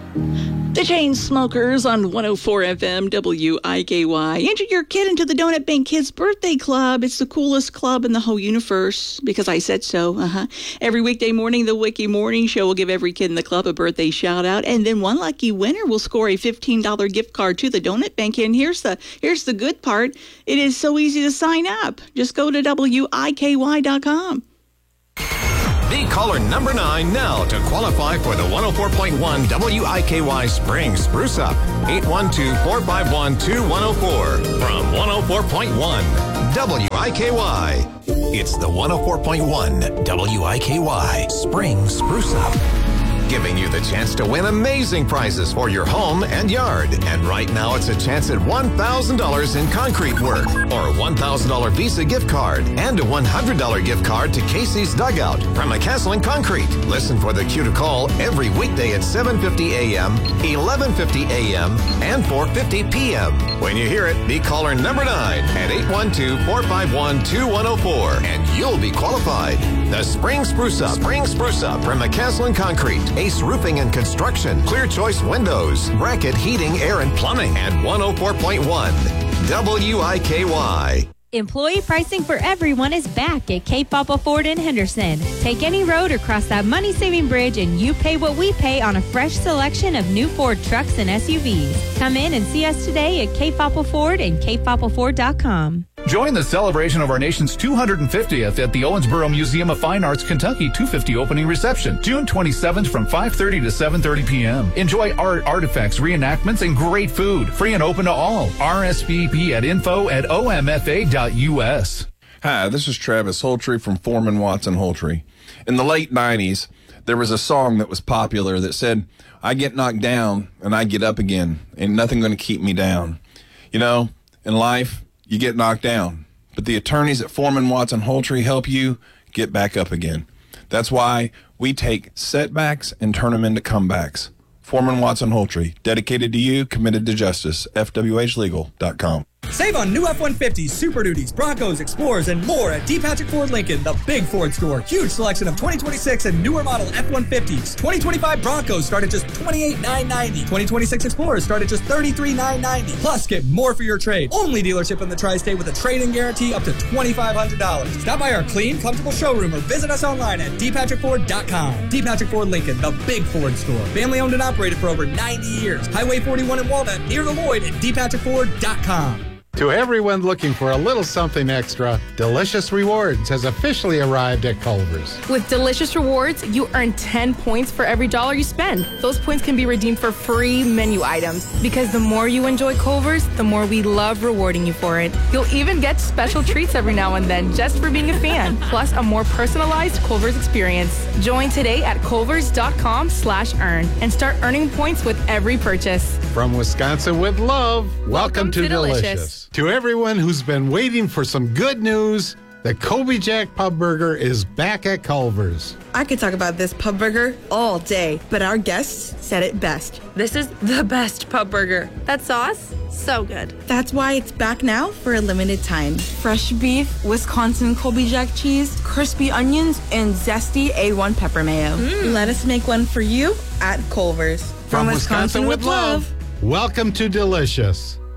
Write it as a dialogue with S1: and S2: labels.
S1: The Chainsmokers on 104 FM WIKY. Enter your kid into the Donut Bank Kids Birthday Club. It's the coolest club in the whole universe because I said so. Every weekday morning, the Wiki Morning Show will give every kid in the club a birthday shout out, and then one lucky winner will score a $15 gift card to the Donut Bank. And here's the good part. It is so easy to sign up. Just go to WIKY.com.
S2: Be caller number 9 now to qualify for the 104.1 WIKY Spring Spruce Up. 812-451-2104 from 104.1 WIKY. It's the 104.1 WIKY Spring Spruce Up, giving you the chance to win amazing prizes for your home and yard. And right now, it's a chance at $1,000 in concrete work, or a $1,000 Visa gift card, and a $100 gift card to Casey's Dugout from McCaslin Concrete. Listen for the cue to call every weekday at 7:50 a.m., 11:50 a.m., and 4:50 p.m. When you hear it, be caller number 9 at 812-451-2104, and you'll be qualified. The Spring Spruce Up from McCaslin Concrete, Ace Roofing and Construction, Clear Choice Windows, Bracket Heating, Air and Plumbing, and 104.1 WIKY.
S3: Employee pricing for everyone is back at Cape Papa Ford in Henderson. Take any road or cross that money-saving bridge and you pay what we pay on a fresh selection of new Ford trucks and SUVs. Come in and see us today at Cape Papa Ford and CapePapaFord.com.
S4: Join the celebration of our nation's 250th at the Owensboro Museum of Fine Arts, Kentucky 250 opening reception, June 27th from 5:30 to 7:30 p.m. Enjoy art, artifacts, reenactments, and great food. Free and open to all. RSVP at info@omfa.us.
S5: Hi, this is Travis Holtree from Foreman Watson Holtree. In the late 90s, there was a song that was popular that said, "I get knocked down and I get up again. Ain't nothing going to keep me down." You know, in life, you get knocked down, but the attorneys at Foreman Watson Holtree help you get back up again. That's why we take setbacks and turn them into comebacks. Foreman Watson Holtree, dedicated to you, committed to justice. FWHlegal.com.
S6: Save on new F-150s, Super Duties, Broncos, Explorers, and more at D. Patrick Ford Lincoln, the big Ford store. Huge selection of 2026 and newer model F-150s. 2025 Broncos start at just $28,990. 2026 Explorers start at just $33,990. Plus, get more for your trade. Only dealership in the Tri-State with a trade-in guarantee up to $2,500. Stop by our clean, comfortable showroom or visit us online at dpatrickford.com. D. Patrick Ford Lincoln, the big Ford store. Family owned and operated for over 90 years. Highway 41 in Walnut, near the Lloyd at dpatrickford.com.
S7: To everyone looking for a little something extra, Delicious Rewards has officially arrived at Culver's.
S8: With Delicious Rewards, you earn 10 points for every dollar you spend. Those points can be redeemed for free menu items. Because the more you enjoy Culver's, the more we love rewarding you for it. You'll even get special treats every now and then just for being a fan, plus a more personalized Culver's experience. Join today at culvers.com/earn and start earning points with every purchase.
S7: From Wisconsin with love, welcome to Delicious. To everyone who's been waiting for some good news, the Colby Jack Pub Burger is back at Culver's.
S9: I could talk about this pub burger all day, but our guests said it best.
S8: This is the best pub burger. That sauce? So good.
S9: That's why it's back now for a limited time. Fresh beef, Wisconsin Colby Jack cheese, crispy onions, and zesty A1 pepper mayo. Let us make one for you at Culver's.
S7: From Wisconsin with love, welcome to Delicious.